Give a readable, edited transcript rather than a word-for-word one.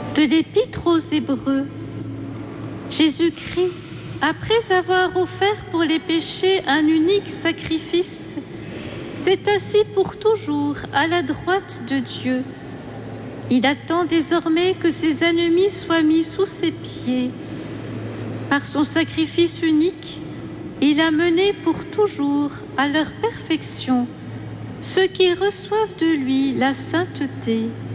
De l'Épître aux Hébreux. Jésus-Christ, après avoir offert pour les péchés un unique sacrifice, s'est assis pour toujours à la droite de Dieu. Il attend désormais que ses ennemis soient mis sous ses pieds. Par son sacrifice unique, il a mené pour toujours à leur perfection ceux qui reçoivent de lui la sainteté.